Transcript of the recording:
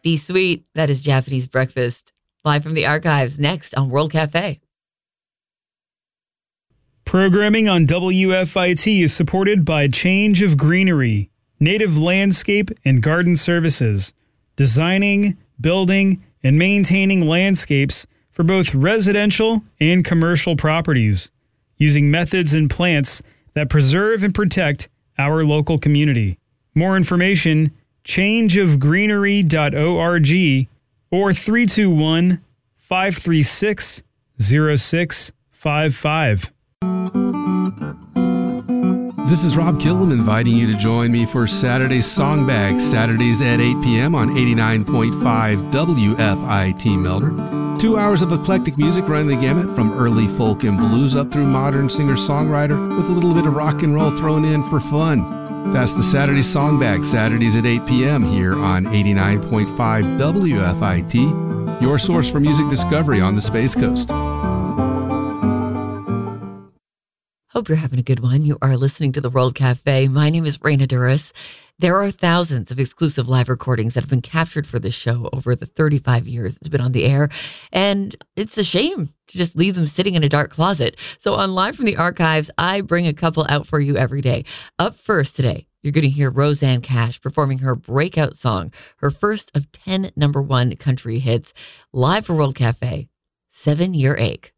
Be sweet. That is Japanese breakfast. Live from the archives next on World Cafe. Programming on WFIT is supported by Change of Greenery, Native Landscape and Garden Services, designing, building, and maintaining landscapes for both residential and commercial properties, using methods and plants that preserve and protect our local community. More information, changeofgreenery.org or 321-536-0655. This is Rob Killam inviting you to join me for Saturday's Song Bag, Saturdays at 8 p.m. on 89.5 WFIT Melbourne. 2 hours of eclectic music running the gamut from early folk and blues up through modern singer-songwriter with a little bit of rock and roll thrown in for fun. That's the Saturday Song Bag, Saturdays at 8 p.m. here on 89.5 WFIT, your source for music discovery on the Space Coast. Hope you're having a good one. You are listening to the World Cafe. My name is Raina Duras. There are thousands of exclusive live recordings that have been captured for this show over the 35 years it's been on the air, and it's a shame to just leave them sitting in a dark closet. So on Live from the Archives, I bring a couple out for you every day. Up first today, you're going to hear Rosanne Cash performing her breakout song, her first of 10 #1 country hits, live for World Cafe, 7 Year Ache.